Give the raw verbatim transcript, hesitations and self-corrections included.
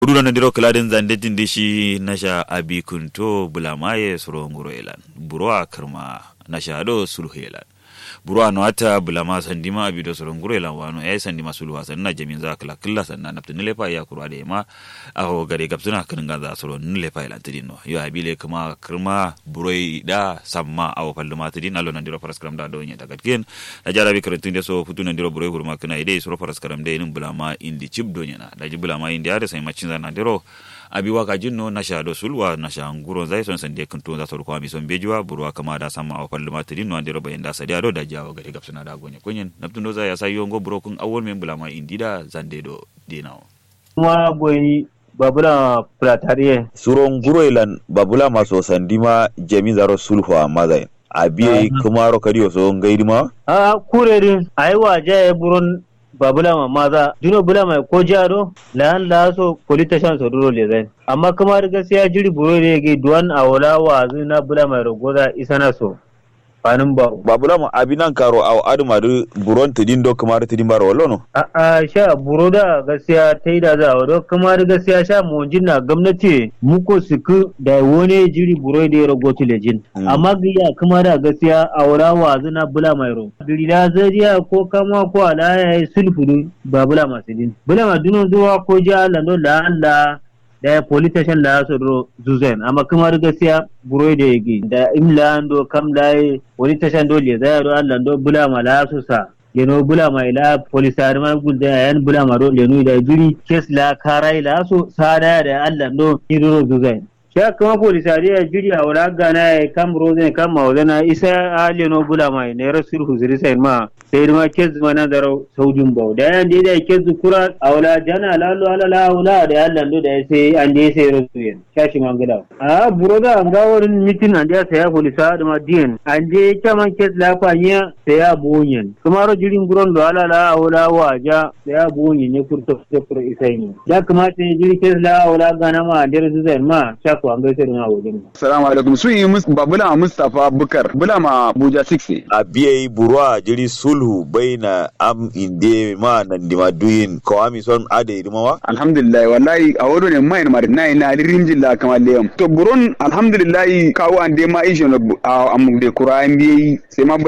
Uduna na diro kladin zandetin dishi nasha abi kunto bulamaye suro nguro elan burwa karma nasha do sulhu elan burwa no ata bulama sandima abi do suro nguro elan wano ay sandima sulhu sanna jamin za kala killa sanna naptu nile pa ya kurwa de ma aho gare gapsuna kan ga suro nile pa elan tidino yo abile kuma karma buroi da samma awo palluma tidin allo na diro paraskram da do nya daga gen na jarabi karantun de so futu na diro buroi kurma kana ide suro paraskram de nin bulama indi chip do nya na daji bulama indi ada sai macin na diro abi waka jinno nasha do sulwa nasha nguro zai son sande kunto za to ko mi son bejuwa burwa kama da sama aw fallu matiri no ande roba inda sadiya do da jawo gari gapsuna da gonye kunyen nabtundo za ya sayo ngo burokun awol men bulama indida zande do dinawo wa boyi babula platariye suro nguro ilan babula maso sandima jami zaro sulhu mazai abi kuma ro kariyo so ngaidima a kurerin ai waje buron babula ma maza dino bula mai ko jaro lan la so politishan so duro le zai amma kuma gaskiya jiri buro ne ge duwan awala wa zina bula mai rogoza isana so fanin ba babula ma abinan karo aw aduma buron tidin do kuma tidin baro wallo a a sha buro da gaskiya taida za wado kuma gaskiya sha mu jinna gwamnati muko siku da wone jiri buro da rogoto lejin amma giya kuma da gaskiya awala wa zina bula mai ro dirila zariya ko kama ko ala ya sulfuru ba bula masu din bula ma duno zuwa ko ja lando la Allah da politician la so do zuzen amma kuma gaskiya buro da yake da imlando kam dai politician dole zai ro Allah do bula ma la so sa yeno bula ma ila polisar ma gulda yan bula ma do lenu da juri kes la karai la so sada da Allah do hiro zuzen sha kuma polisariya juri a wala gana kam rozen kam maulana isa aleno bula ma ne rasul huzuri sai ma sai ma kes mana da saujin bau da yan da kes kura a wala jana lalu ala la wala da Allah do da sai an dai sai rasul shashi mangala a buroda an ga wurin mitin an da sai polisa da ma din an dai kaman kes la kwanya sai ya bonyen kuma ro jirin buron do ala la wala waja sai ya bonyen ne kurto sai kur isai ne da kuma sai jiri kes la wala gana ma da rasul ma ko an gaishe da wajen. Assalamu alaikum. Sun yi babula Mustafa Bukar. Bula ma Abuja six. A biye burwa jiri sulhu baina am inde ma nan dima duyin ko ami son ade rimawa. Alhamdulillah wallahi a wodo ne mai mar nai na rinjin la kamar leyam. To buron alhamdulillah kawo an de ma ishe a am de Qur'an biyi sai ma